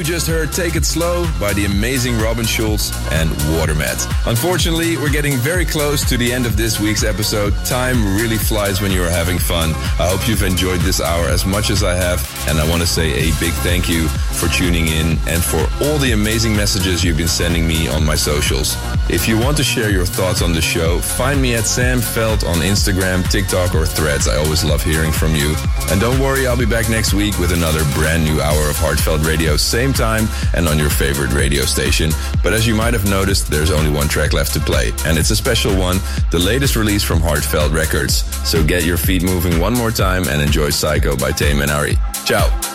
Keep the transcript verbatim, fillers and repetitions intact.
You just heard Take It Slow by the amazing Robin Schulz and Watermat. Unfortunately, we're getting very close to the end of this week's episode. Time really flies when you are having fun. I hope you've enjoyed this hour as much as I have, and I want to say a big thank you for tuning in and for all the amazing messages you've been sending me on my socials. If you want to share your thoughts on the show, find me at Sam Veld on Instagram, TikTok, or Threads. I always love hearing from you. And don't worry, I'll be back next week with another brand new hour of Heartfelt Radio, same time and on your favorite radio station. But as you might have noticed, there's only one track left to play, and it's a special one, the latest release from Heartfelt Records. So get your feet moving one more time and enjoy Psycho by Tame and Ari. Ciao.